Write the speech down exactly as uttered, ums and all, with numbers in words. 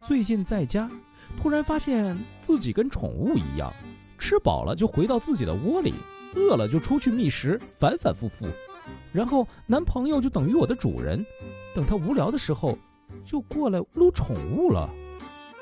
最近在家，突然发现自己跟宠物一样，吃饱了就回到自己的窝里，饿了就出去觅食，反反复复。然后男朋友就等于我的主人，等他无聊的时候，就过来撸宠物了。